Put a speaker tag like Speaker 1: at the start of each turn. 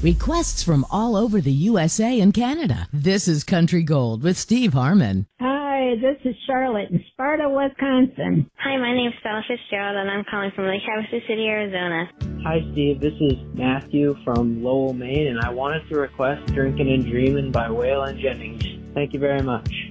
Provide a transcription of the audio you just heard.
Speaker 1: Requests from all over the USA and Canada. This is Country Gold with Steve Harmon.
Speaker 2: Hi, this is Charlotte in Sparta, Wisconsin.
Speaker 3: Hi, my name is Stella Fitzgerald, and I'm calling from Lake Havasu City, Arizona.
Speaker 4: Hi, Steve. This is Matthew from Lowell, Maine, and I wanted to request Drinkin' and Dreamin' by Waylon Jennings. Thank you very much.